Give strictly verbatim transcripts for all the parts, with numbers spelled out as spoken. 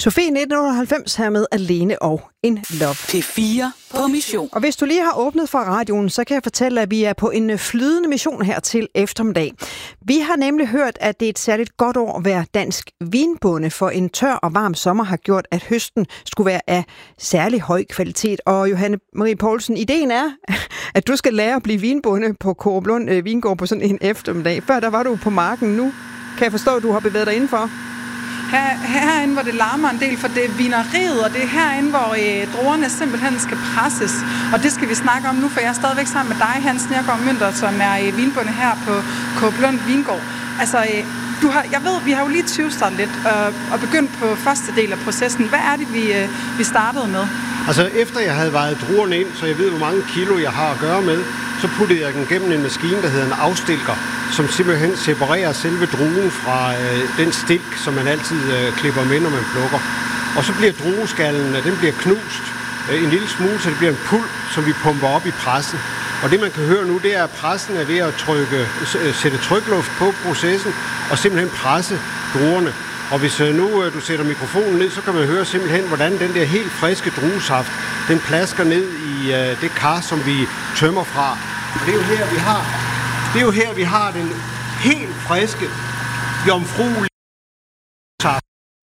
Sofie nitten otteoghalvfems her med Alene og en Love. P fire på mission. Og hvis du lige har åbnet for radioen, så kan jeg fortælle, at vi er på en flydende mission her til eftermiddag. Vi har nemlig hørt, at det er et særligt godt år at være dansk vinbonde, for en tør og varm sommer har gjort, at høsten skulle være af særlig høj kvalitet. Og Johanne Marie Poulsen, ideen er, at du skal lære at blive vinbonde på Kåruplund Vingård på sådan en eftermiddag. Før der var du på marken, nu kan jeg forstå, at du har bevæget dig indenfor. Her, herinde, hvor det larmer en del, for det er vineriet, og det er herinde, hvor øh, druerne simpelthen skal presses. Og det skal vi snakke om nu, for jeg er stadigvæk sammen med dig, Hans Nergård Mønther, som er øh, vinbonde her på Kåruplund Vingård. Altså, øh, du har, jeg ved, vi har jo lige tyvstartet lidt øh, og begyndt på første del af processen. Hvad er det, vi, øh, vi startede med? Altså, efter jeg havde vejet druerne ind, så jeg ved, hvor mange kilo jeg har at gøre med, så puttede jeg den gennem en maskine, der hedder en afstilker, som simpelthen separerer selve druen fra øh, den stilk, som man altid øh, klipper med, når man plukker. Og så bliver drueskallen, den bliver knust øh, en lille smule, så det bliver en puld, som vi pumper op i pressen. Og det, man kan høre nu, det er, at pressen er ved at trykke, øh, sætte trykluft på processen og simpelthen presse druerne. Og hvis øh, nu øh, du sætter mikrofonen ned, så kan man høre simpelthen, hvordan den der helt friske druesaft, den plasker ned i øh, det kar, som vi tømmer fra. Og det er jo her, vi har, det er jo her, vi har den helt friske, jomfruelige saft.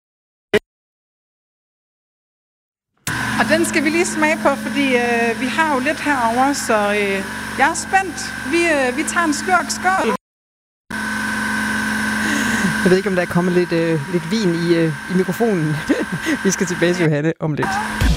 Og den skal vi lige smage på, fordi øh, vi har jo lidt herovre, så øh, jeg er spændt. Vi, øh, vi tager en slurk skål. Jeg ved ikke, om der er kommet lidt, øh, lidt vin i, øh, i mikrofonen. Vi skal tilbage til Johanne om lidt.